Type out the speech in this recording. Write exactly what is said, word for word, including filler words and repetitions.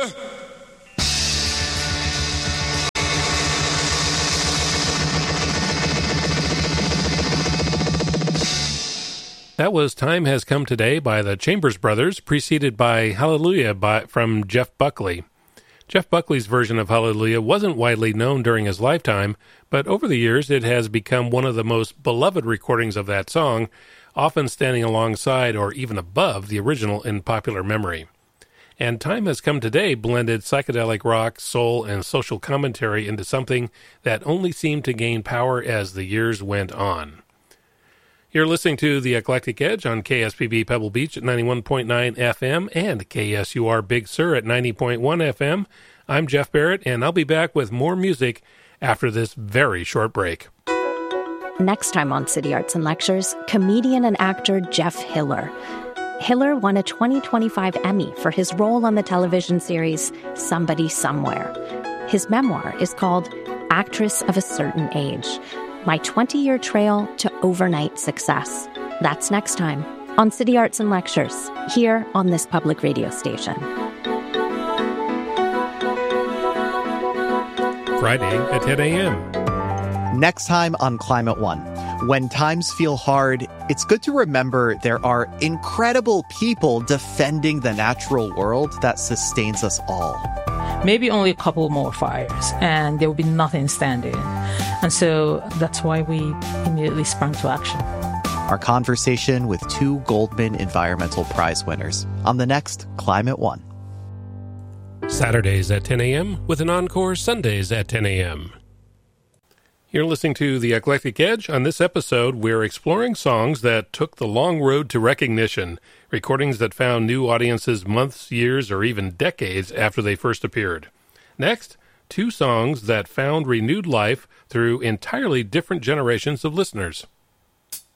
That was Time Has Come Today by the Chambers Brothers, preceded by Hallelujah by, from Jeff Buckley. Jeff Buckley's version of Hallelujah wasn't widely known during his lifetime, but over the years it has become one of the most beloved recordings of that song, often standing alongside or even above the original in popular memory. And Time Has Come Today blended psychedelic rock, soul, and social commentary into something that only seemed to gain power as the years went on. You're listening to The Eclectic Edge on K S P B Pebble Beach at ninety-one point nine F M and K S U R Big Sur at ninety point one F M. I'm Jeff Barrett, and I'll be back with more music after this very short break. Next time on City Arts and Lectures, comedian and actor Jeff Hiller. Hiller won a twenty twenty-five Emmy for his role on the television series Somebody Somewhere. His memoir is called Actress of a Certain Age, My twenty-Year Trail to Overnight Success. That's next time on City Arts and Lectures, here on this public radio station. Friday at ten a.m. Next time on Climate One. When times feel hard, it's good to remember there are incredible people defending the natural world that sustains us all. Maybe only a couple more fires, and there will be nothing standing. And so that's why we immediately sprang to action. Our conversation with two Goldman Environmental Prize winners on the next Climate One. Saturdays at ten a.m. with an encore Sundays at ten a.m. You're listening to The Eclectic Edge. On this episode, we're exploring songs that took the long road to recognition, recordings that found new audiences months, years, or even decades after they first appeared. Next, two songs that found renewed life through entirely different generations of listeners.